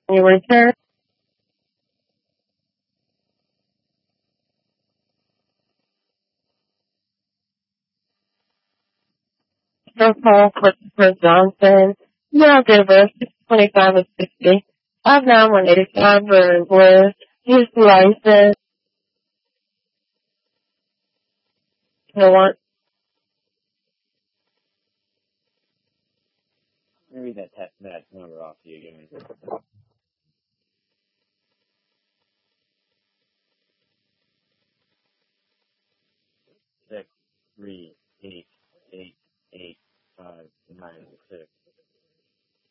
You return your call Christopher Johnson. Now give us 25 and 60. I've now 185 with his license. No one. Let me read that number off to you again. 6388859 6.